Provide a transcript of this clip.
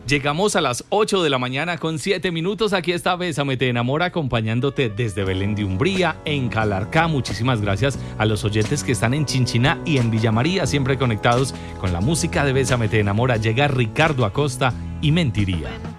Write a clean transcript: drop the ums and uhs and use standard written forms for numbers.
Llegamos a las 8 de la mañana con 7 minutos. Aquí está Bésame Te Enamora acompañándote desde Belén de Umbría, en Calarcá. Muchísimas gracias a los oyentes que están en Chinchiná y en Villa María, siempre conectados con la música de Bésame Te Enamora. Llega Ricardo Acosta y Mentiría.